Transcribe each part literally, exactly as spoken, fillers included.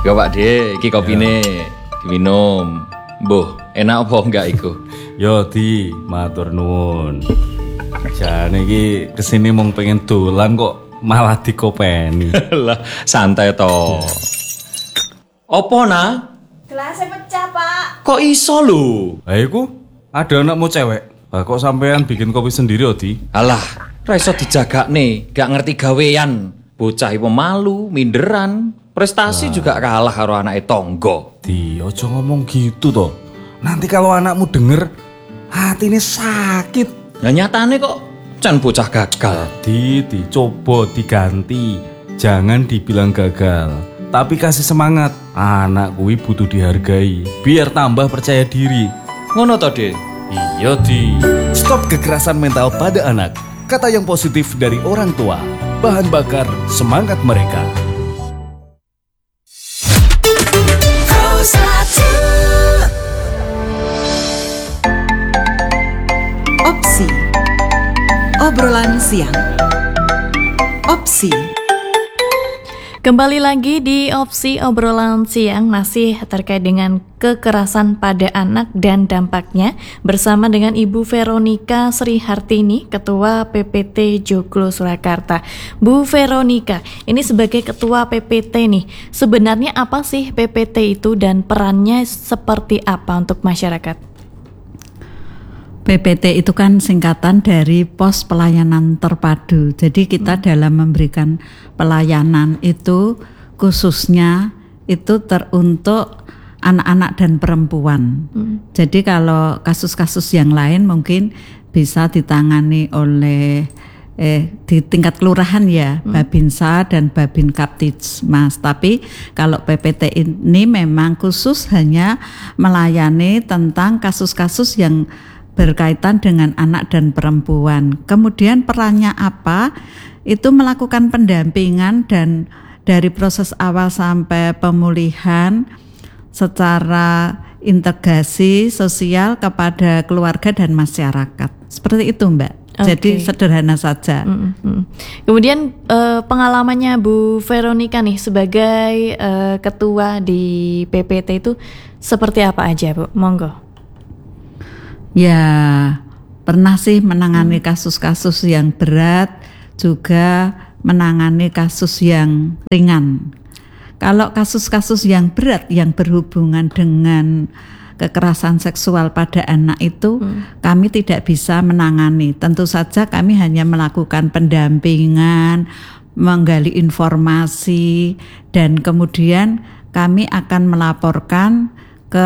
Gak Pak De, iki kopine diminum. Mbuh, enak apa enggak iku? Yo di, matur nuwun. Jane iki kesini mung pengen dolan kok malah dikopeni. Lah, santai to. Opo nah? Gelasnya pecah, Pak. Kok iso lho? Lah iku ada anakmu cewek. Lah kok sampean bikin kopi sendiri, Odi? Alah, ra iso dijagakne, gak ngerti gawean. Bocah iku malu, minderan. Prestasi nah. juga kalah karo anake tonggo. Di, ojo ngomong gitu toh. Nanti kalau anakmu denger, hati ini sakit. Nah nyatane kok can bocah gagal. Di, dicoba diganti. Jangan dibilang gagal, tapi kasih semangat. Anak kuwi butuh dihargai, biar tambah percaya diri. Ngono to, De? Iya, Di. Stop kekerasan mental pada anak. Kata yang positif dari orang tua. Bahan bakar semangat mereka. Opsi Obrolan Siang. Opsi. Kembali lagi di Opsi Obrolan Siang, masih terkait dengan kekerasan pada anak dan dampaknya, bersama dengan Ibu Veronica Sri Hartini, Ketua P P T Joglo Surakarta. Bu Veronica, ini sebagai Ketua P P T nih, sebenarnya apa sih P P T itu dan perannya seperti apa untuk masyarakat? P P T itu kan singkatan dari Pos Pelayanan Terpadu. Jadi kita hmm. dalam memberikan pelayanan itu khususnya itu teruntuk anak-anak dan perempuan. Hmm. Jadi kalau kasus-kasus yang lain mungkin bisa ditangani oleh eh di tingkat kelurahan ya, hmm. Babinsa dan Babin Kaptidmas. Tapi kalau P P T ini memang khusus hanya melayani tentang kasus-kasus yang berkaitan dengan anak dan perempuan. Kemudian perannya apa? Itu melakukan pendampingan dan dari proses awal sampai pemulihan secara integrasi sosial kepada keluarga dan masyarakat. Seperti itu, Mbak. Okay. Jadi sederhana saja. Mm-hmm. Kemudian uh, pengalamannya Bu Veronica nih sebagai uh, ketua di P P T itu seperti apa aja, Bu? Monggo. Ya, pernah sih menangani kasus-kasus yang berat, juga menangani kasus yang ringan. Kalau kasus-kasus yang berat yang berhubungan dengan kekerasan seksual pada anak itu hmm. kami tidak bisa menangani. Tentu saja kami hanya melakukan pendampingan, menggali informasi, dan kemudian kami akan melaporkan ke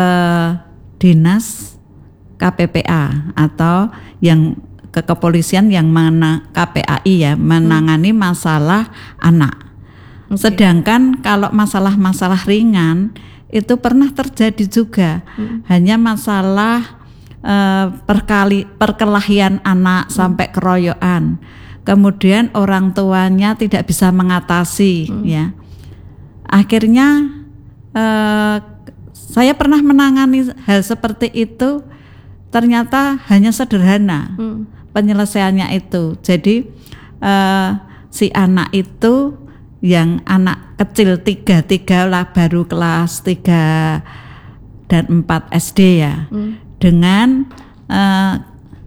dinas K P P A atau yang ke kepolisian yang mana K P A I ya menangani masalah anak. Okay. Sedangkan kalau masalah-masalah ringan itu pernah terjadi juga, hmm. hanya masalah uh, perkali perkelahian anak hmm. sampai keroyokan. Kemudian orang tuanya tidak bisa mengatasi, hmm. ya. Akhirnya uh, saya pernah menangani hal seperti itu. Ternyata hanya sederhana hmm. penyelesaiannya itu. Jadi uh, si anak itu yang anak kecil tiga tiga lah baru kelas tiga dan empat S D ya, hmm. dengan uh,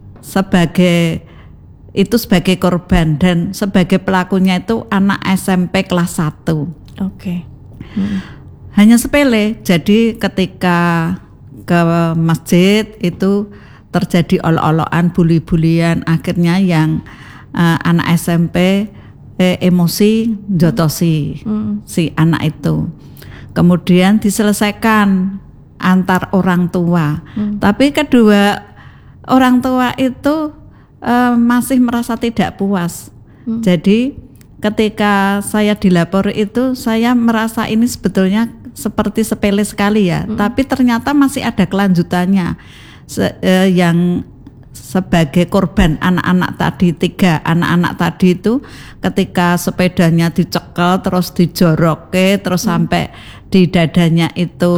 sebagai itu sebagai korban dan sebagai pelakunya itu anak S M P kelas satu. Oke. Okay. Hmm. Hanya sepele. Jadi ketika ke masjid itu terjadi ol-olokan, bully-bulian, akhirnya yang uh, anak S M P eh, emosi jotosi hmm. si anak itu, kemudian diselesaikan antar orang tua, hmm. tapi kedua orang tua itu uh, masih merasa tidak puas. hmm. Jadi ketika saya dilapor itu saya merasa ini sebetulnya seperti sepele sekali ya, hmm. tapi ternyata masih ada kelanjutannya. Se- eh, yang sebagai korban anak-anak tadi, tiga anak-anak tadi itu ketika sepedanya dicekel terus dijoroke terus hmm. sampai di dadanya itu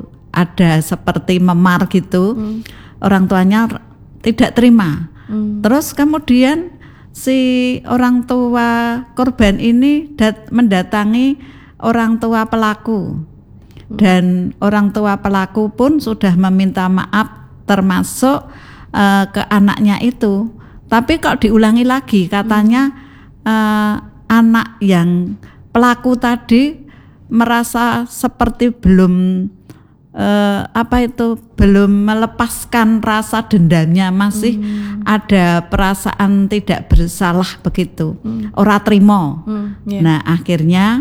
ada seperti memar gitu, hmm. orang tuanya tidak terima. hmm. Terus kemudian si orang tua korban ini dat- mendatangi orang tua pelaku. dan orang tua pelaku pun sudah meminta maaf termasuk uh, ke anaknya itu. Tapi kok diulangi lagi katanya uh, anak yang pelaku tadi merasa seperti belum uh, apa itu belum melepaskan rasa dendamnya, masih hmm. ada perasaan tidak bersalah begitu, hmm. ora trimo. Hmm, yeah. Nah akhirnya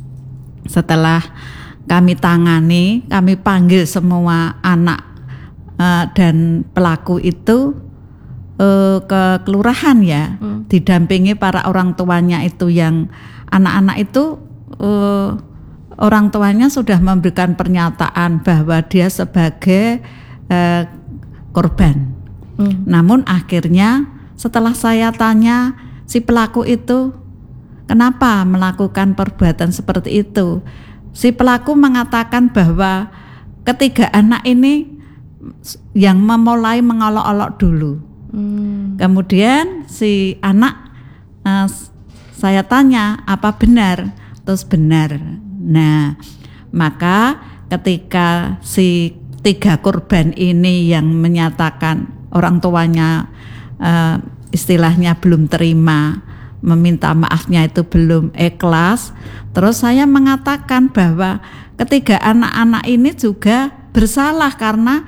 setelah kami tangani, kami panggil semua anak uh, dan pelaku itu uh, ke kelurahan ya, hmm. didampingi para orang tuanya itu, yang anak-anak itu uh, orang tuanya sudah memberikan pernyataan bahwa dia sebagai uh, korban. Hmm. Namun akhirnya setelah saya tanya si pelaku itu kenapa melakukan perbuatan seperti itu, si pelaku mengatakan bahwa ketiga anak ini yang memulai mengolok-olok dulu. Hmm. Kemudian si anak uh, saya tanya apa benar, terus benar. Nah, maka ketika si tiga korban ini yang menyatakan orang tuanya uh, istilahnya belum terima, meminta maafnya itu belum ikhlas, terus saya mengatakan bahwa ketiga anak-anak ini juga bersalah karena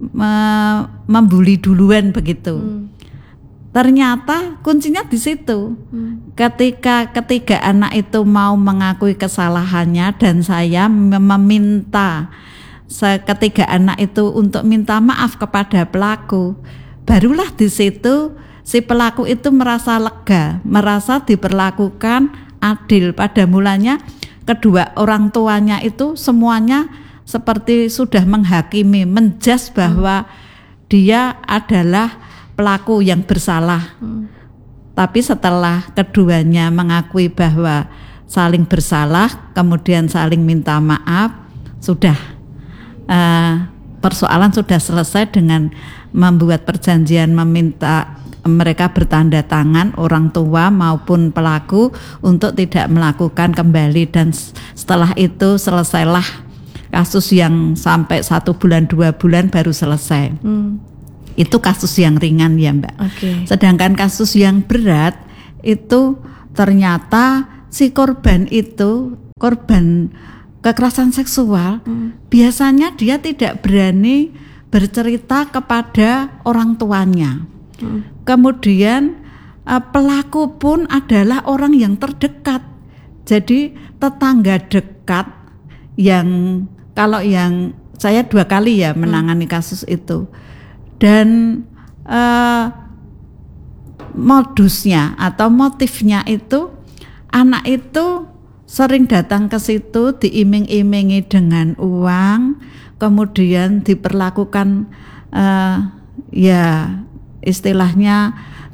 uh, membuli duluan begitu. Hmm. Ternyata kuncinya di situ. Hmm. Ketika ketiga anak itu mau mengakui kesalahannya dan saya meminta ketiga anak itu untuk minta maaf kepada pelaku, barulah di situ si pelaku itu merasa lega, merasa diperlakukan adil. Pada mulanya kedua orang tuanya itu semuanya seperti sudah menghakimi, menjas bahwa dia adalah pelaku yang bersalah. Hmm. Tapi setelah keduanya mengakui bahwa saling bersalah, kemudian saling minta maaf, sudah uh, persoalan sudah selesai dengan membuat perjanjian meminta mereka bertanda tangan, orang tua maupun pelaku, untuk tidak melakukan kembali. Dan setelah itu selesailah kasus yang sampai satu bulan dua bulan baru selesai. Hmm. Itu kasus yang ringan ya Mbak. Okay. Sedangkan kasus yang berat itu ternyata si korban itu, korban kekerasan seksual, hmm. biasanya dia tidak berani bercerita kepada orang tuanya. Hmm. Kemudian uh, pelaku pun adalah orang yang terdekat. Jadi tetangga dekat yang, kalau yang saya dua kali ya menangani hmm. kasus itu. Dan uh, modusnya atau motifnya itu, anak itu sering datang ke situ diiming-imingi dengan uang, kemudian diperlakukan uh, ya istilahnya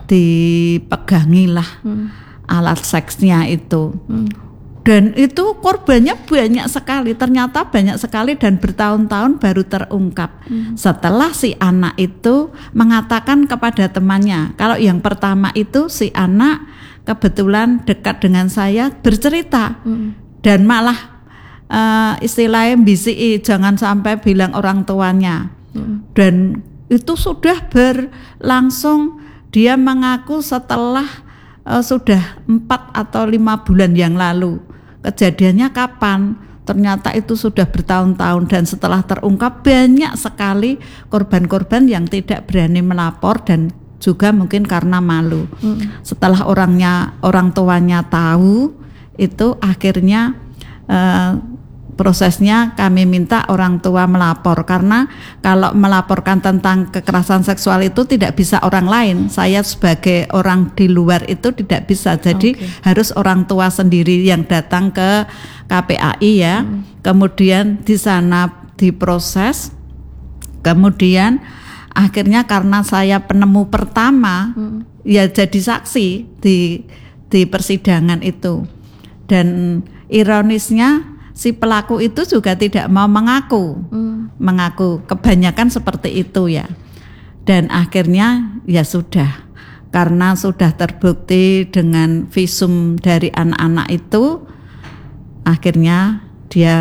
dipegangilah hmm. alat seksnya itu. Hmm. Dan itu korbannya banyak sekali, ternyata banyak sekali dan bertahun-tahun baru terungkap. Hmm. Setelah si anak itu mengatakan kepada temannya, kalau yang pertama itu si anak kebetulan dekat dengan saya bercerita, hmm. dan malah uh, istilahnya bisiki jangan sampai bilang orang tuanya. Hmm. Dan itu sudah berlangsung, dia mengaku setelah uh, sudah empat atau lima bulan yang lalu. Kejadiannya kapan? Ternyata itu sudah bertahun-tahun, dan setelah terungkap banyak sekali korban-korban yang tidak berani melapor dan juga mungkin karena malu. Hmm. Setelah orangnya orang tuanya tahu, itu akhirnya uh, prosesnya kami minta orang tua melapor, karena kalau melaporkan tentang kekerasan seksual itu tidak bisa orang lain. Saya sebagai orang di luar itu tidak bisa, jadi okay. harus orang tua sendiri yang datang ke K P A I ya. Hmm. Kemudian di sana diproses, kemudian akhirnya karena saya penemu pertama, hmm. ya jadi saksi di di persidangan itu. Dan ironisnya si pelaku itu juga tidak mau mengaku, hmm. mengaku kebanyakan seperti itu ya. Dan akhirnya ya sudah, karena sudah terbukti dengan visum dari anak-anak itu, akhirnya dia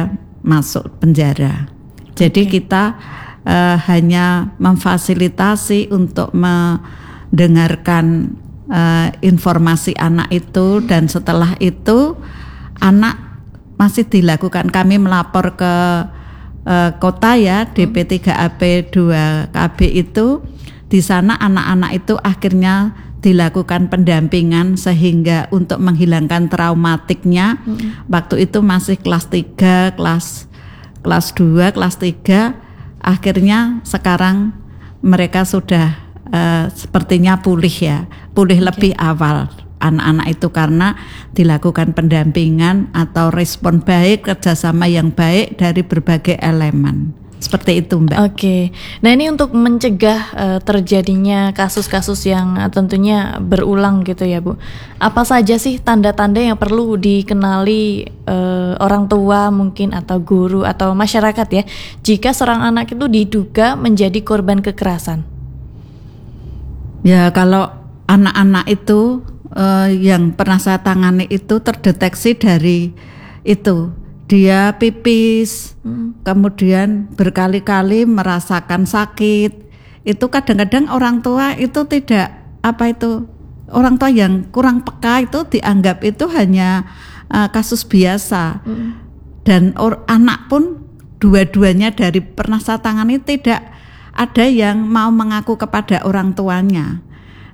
masuk penjara. Jadi Oke. kita uh, hanya memfasilitasi untuk mendengarkan uh, informasi anak itu, dan setelah itu anak masih dilakukan, kami melapor ke uh, kota ya, D P tiga A P dua K B itu, di sana anak-anak itu akhirnya dilakukan pendampingan sehingga untuk menghilangkan traumatiknya. Hmm. Waktu itu masih kelas tiga, kelas kelas dua, kelas tiga, akhirnya sekarang mereka sudah uh, sepertinya pulih ya, pulih okay. lebih awal anak-anak itu karena dilakukan pendampingan atau respon baik, kerjasama yang baik dari berbagai elemen. Seperti itu, Mbak. Oke, nah ini untuk mencegah uh, terjadinya kasus-kasus yang uh, tentunya berulang gitu ya Bu. Apa saja sih tanda-tanda yang perlu dikenali uh, orang tua mungkin atau guru atau masyarakat ya, jika seorang anak itu diduga menjadi korban kekerasan? Ya kalau anak-anak itu uh, yang pernah saya tangani itu terdeteksi dari itu. Dia pipis, hmm. kemudian berkali-kali merasakan sakit. Itu kadang-kadang orang tua itu tidak apa itu orang tua yang kurang peka itu dianggap itu hanya uh, kasus biasa. Hmm. Dan or, anak pun dua-duanya dari pernah saya tangani tidak ada yang mau mengaku kepada orang tuanya.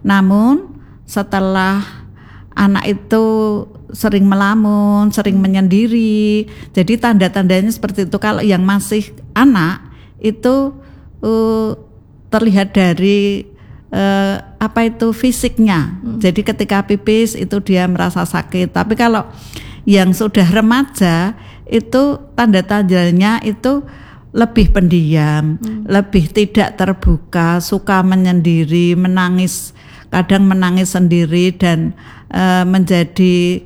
Namun setelah anak itu sering melamun, sering menyendiri. Jadi tanda-tandanya seperti itu. Kalau yang masih anak itu uh, terlihat dari uh, apa itu fisiknya. Hmm. Jadi ketika pipis itu dia merasa sakit. Tapi kalau yang sudah remaja itu tanda-tandanya itu lebih pendiam, hmm. lebih tidak terbuka, suka menyendiri, menangis, kadang menangis sendiri dan uh, menjadi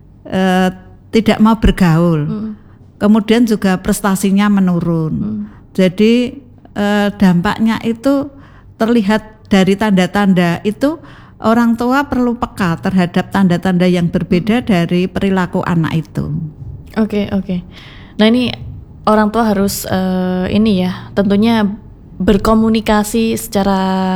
Uh, tidak mau bergaul, hmm. kemudian juga prestasinya menurun. Hmm. Jadi uh, dampaknya itu terlihat dari tanda-tanda itu. Orang tua perlu peka terhadap tanda-tanda yang berbeda dari perilaku anak itu. Oke, okay, oke. Okay. Nah ini orang tua harus uh, ini ya, tentunya berkomunikasi secara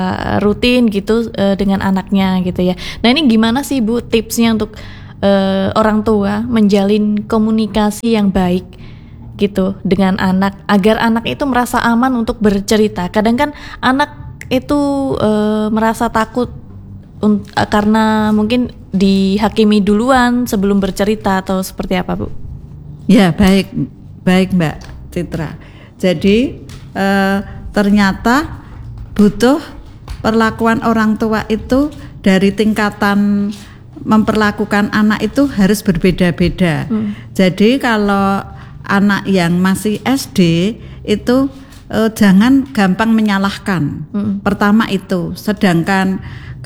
rutin gitu uh, dengan anaknya gitu ya. Nah ini gimana sih Bu tipsnya untuk Uh, orang tua menjalin komunikasi yang baik gitu dengan anak agar anak itu merasa aman untuk bercerita. Kadang kan anak itu uh, merasa takut un- uh, karena mungkin dihakimi duluan sebelum bercerita atau seperti apa Bu? Ya baik, baik Mbak Citra. Jadi uh, ternyata butuh perlakuan orang tua itu dari tingkatan memperlakukan anak itu harus berbeda-beda. Hmm. Jadi kalau anak yang masih S D itu eh, jangan gampang menyalahkan. Hmm. Pertama itu. Sedangkan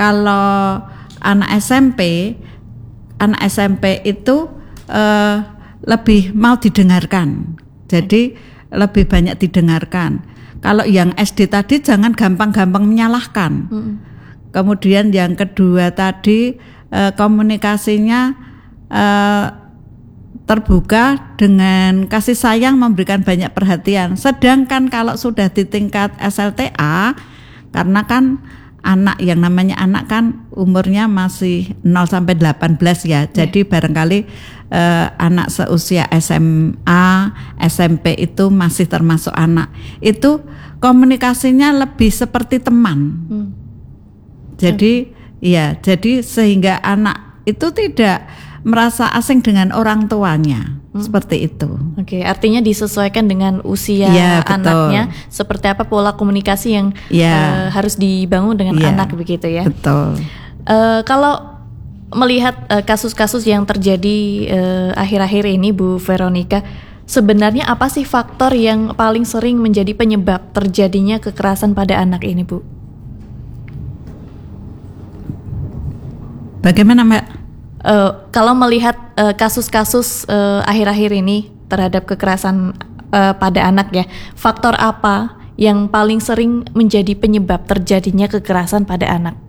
kalau anak S M P, anak S M P itu eh, lebih mau didengarkan. Jadi lebih banyak didengarkan. Kalau yang S D tadi jangan gampang-gampang menyalahkan. Hmm. Kemudian yang kedua tadi Uh, komunikasinya uh, terbuka dengan kasih sayang, memberikan banyak perhatian. Sedangkan kalau sudah di tingkat S L T A, karena kan anak yang namanya anak kan umurnya masih nol sampai delapan belas ya. Jadi yeah. barangkali uh, anak seusia S M A, S M P itu masih termasuk anak. Itu komunikasinya lebih seperti teman. Hmm. Jadi ya, jadi sehingga anak itu tidak merasa asing dengan orang tuanya, hmm. seperti itu. Oke, artinya disesuaikan dengan usia ya, anaknya, seperti apa pola komunikasi yang ya. uh, harus dibangun dengan ya. anak begitu ya. Betul. Uh, kalau melihat uh, kasus-kasus yang terjadi uh, akhir-akhir ini, Bu Veronica, sebenarnya apa sih faktor yang paling sering menjadi penyebab terjadinya kekerasan pada anak ini, Bu? Bagaimana Mbak? Uh, kalau melihat uh, kasus-kasus uh, akhir-akhir ini terhadap kekerasan uh, pada anak ya, faktor apa yang paling sering menjadi penyebab terjadinya kekerasan pada anak?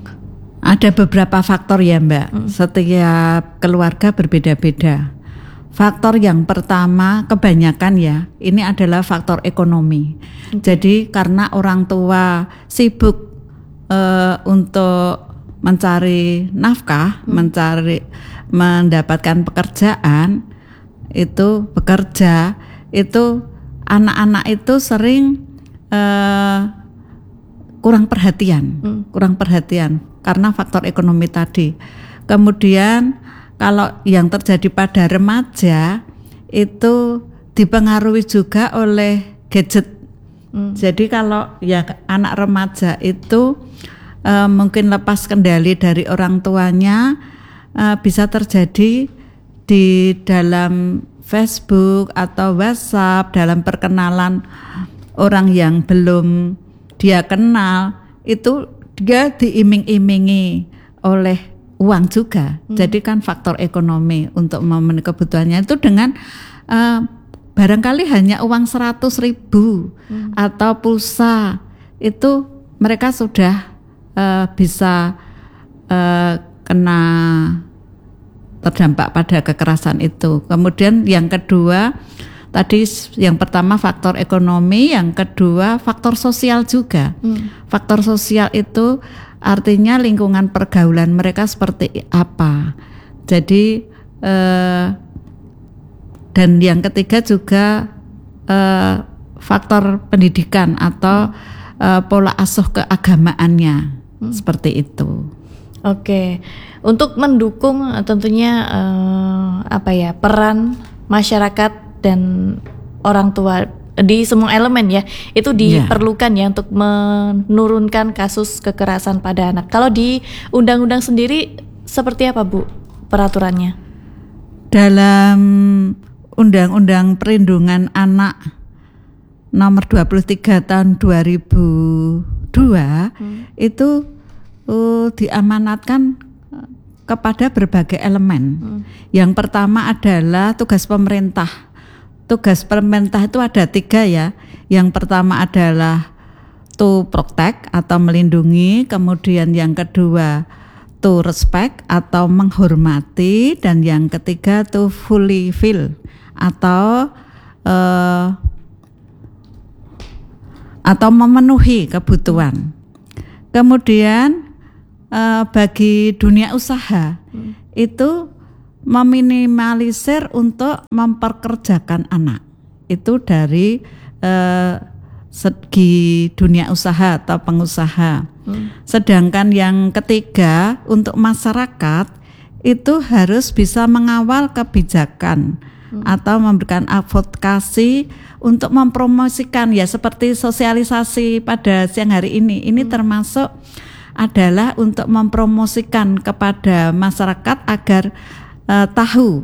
Ada beberapa faktor ya Mbak. Hmm. Setiap keluarga berbeda-beda. Faktor yang pertama kebanyakan ya, ini adalah faktor ekonomi. Jadi karena orang tua sibuk uh, untuk mencari nafkah, hmm. mencari mendapatkan pekerjaan, itu bekerja, itu anak-anak itu sering uh, kurang perhatian, hmm. kurang perhatian karena faktor ekonomi tadi. Kemudian kalau yang terjadi pada remaja itu dipengaruhi juga oleh gadget. Hmm. Jadi kalau ya anak remaja itu uh, mungkin lepas kendali dari orang tuanya, uh, bisa terjadi di dalam Facebook atau WhatsApp, dalam perkenalan orang yang belum dia kenal, itu dia diiming-imingi oleh uang juga. Hmm. Jadi kan faktor ekonomi untuk memenuhi kebutuhannya itu dengan uh, barangkali hanya uang seratus ribu hmm. atau pulsa, itu mereka sudah uh, bisa uh, kena terdampak pada kekerasan itu. Kemudian yang kedua tadi, yang pertama faktor ekonomi, yang kedua faktor sosial juga. Hmm. Faktor sosial itu artinya lingkungan pergaulan mereka seperti apa. Jadi eh, dan yang ketiga juga eh, faktor pendidikan atau eh, pola asuh keagamaannya, hmm. seperti itu. Oke, untuk mendukung tentunya eh, apa ya peran masyarakat dan orang tua di semua elemen ya, itu diperlukan yeah. ya untuk menurunkan kasus kekerasan pada anak. Kalau di undang-undang sendiri seperti apa Bu peraturannya? Dalam Undang-Undang Perlindungan Anak nomor dua puluh tiga tahun dua ribu dua hmm. itu uh, diamanatkan kepada berbagai elemen. Hmm. Yang pertama adalah tugas pemerintah. Tugas pemerintah itu ada tiga ya. Yang pertama adalah to protect atau melindungi, kemudian yang kedua to respect atau menghormati, dan yang ketiga to fulfill atau uh, atau memenuhi kebutuhan. Kemudian uh, bagi dunia usaha hmm. itu meminimalisir untuk memperkerjakan anak. Itu dari eh, segi dunia usaha atau pengusaha. Hmm. Sedangkan yang ketiga untuk masyarakat itu harus bisa mengawal kebijakan hmm. atau memberikan advokasi untuk mempromosikan, ya seperti sosialisasi pada siang hari ini. Ini hmm. termasuk adalah untuk mempromosikan kepada masyarakat agar Uh, tahu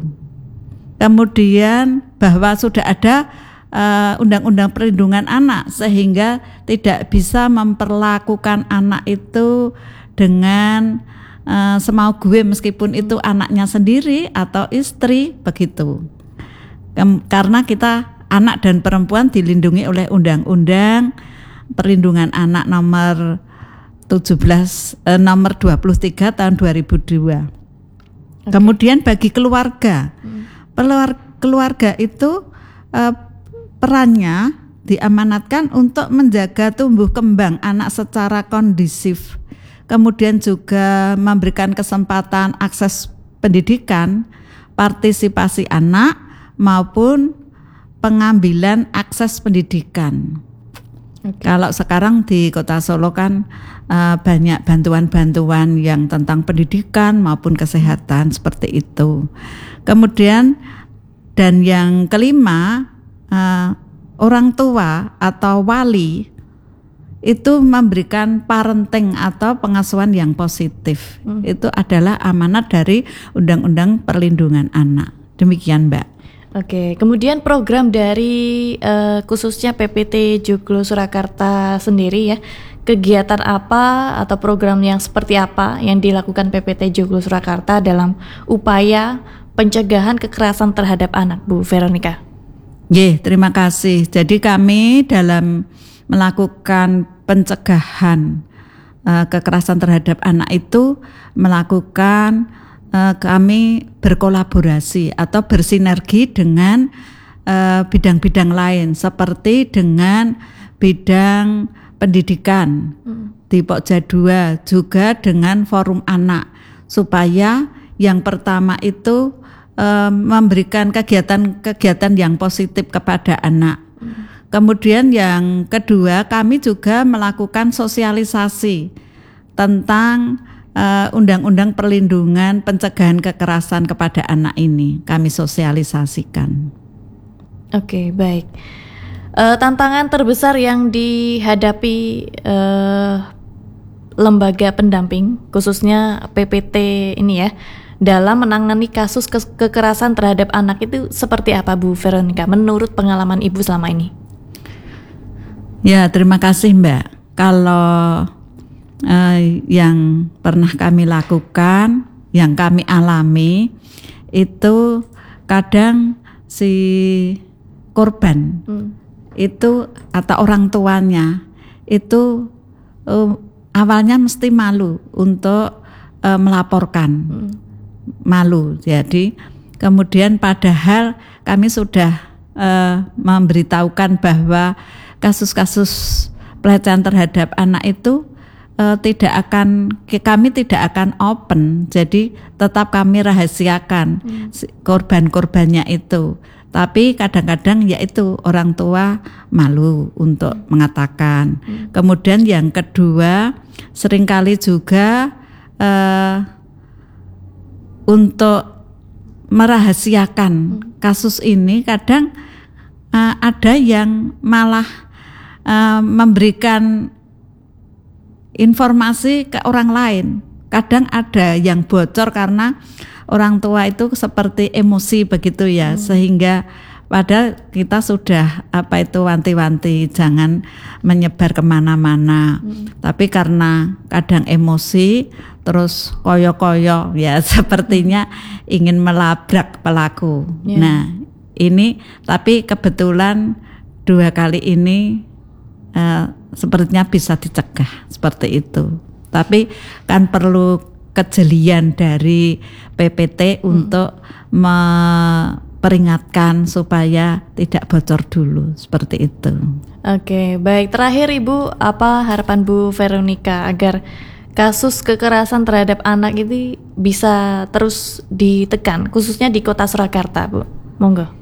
kemudian bahwa sudah ada uh, undang-undang perlindungan anak, sehingga tidak bisa memperlakukan anak itu dengan uh, semau gue meskipun itu anaknya sendiri atau istri begitu. Kem- karena kita anak dan perempuan dilindungi oleh Undang-Undang Perlindungan Anak nomor tujuh belas eh, nomor dua puluh tiga tahun dua ribu dua. Okay. Kemudian bagi keluarga, hmm. keluarga itu uh, perannya diamanatkan untuk menjaga tumbuh kembang anak secara kondusif, kemudian juga memberikan kesempatan akses pendidikan, partisipasi anak maupun pengambilan akses pendidikan. Okay. Kalau sekarang di Kota Solo kan uh, banyak bantuan-bantuan yang tentang pendidikan maupun kesehatan seperti itu. Kemudian dan yang kelima, uh, orang tua atau wali itu memberikan parenting atau pengasuhan yang positif. Hmm. Itu adalah amanat dari Undang-Undang Perlindungan Anak. Demikian, Mbak. Oke, kemudian program dari uh, khususnya P P T Joglo Surakarta sendiri ya, kegiatan apa atau program yang seperti apa yang dilakukan P P T Joglo Surakarta dalam upaya pencegahan kekerasan terhadap anak, Bu Veronica? Ye, terima kasih. Jadi kami dalam melakukan pencegahan uh, kekerasan terhadap anak itu melakukan eh, kami berkolaborasi atau bersinergi dengan eh, bidang-bidang lain seperti dengan bidang pendidikan hmm. di Pokja dua, juga dengan forum anak, supaya yang pertama itu eh, memberikan kegiatan-kegiatan yang positif kepada anak. Hmm. Kemudian yang kedua, kami juga melakukan sosialisasi tentang uh, Undang-Undang Perlindungan Pencegahan Kekerasan kepada Anak ini. Kami sosialisasikan. Oke, baik. Uh, tantangan terbesar yang dihadapi uh, lembaga pendamping, khususnya P P T ini ya, dalam menangani kasus ke- kekerasan terhadap anak itu seperti apa, Bu Veronica, menurut pengalaman Ibu selama ini? Ya, terima kasih Mbak. Kalau eh, yang pernah kami lakukan, yang kami alami, itu kadang si korban hmm. itu atau orang tuanya itu eh, awalnya mesti malu untuk eh, melaporkan, hmm. malu. Jadi kemudian padahal kami sudah eh, memberitahukan bahwa kasus-kasus pelecehan terhadap anak itu uh, tidak akan kami tidak akan open, jadi tetap kami rahasiakan hmm. korban-korbannya itu. Tapi kadang-kadang yaitu orang tua malu untuk hmm. mengatakan. Hmm. Kemudian yang kedua, seringkali juga uh, untuk merahasiakan hmm. kasus ini kadang uh, ada yang malah Uh, memberikan informasi ke orang lain. Kadang ada yang bocor karena orang tua itu seperti emosi begitu ya, hmm. sehingga padahal kita sudah apa itu wanti-wanti jangan menyebar kemana-mana. Hmm. Tapi karena kadang emosi terus koyo-koyo ya sepertinya ingin melabrak pelaku. Yeah. Nah ini tapi kebetulan dua kali ini Uh, sepertinya bisa dicegah seperti itu. Tapi kan perlu kejelian dari P P T hmm. untuk memperingatkan supaya tidak bocor dulu seperti itu. Oke, baik. Terakhir Ibu, apa harapan Bu Veronica agar kasus kekerasan terhadap anak ini bisa terus ditekan, khususnya di Kota Surakarta, Bu? Monggo.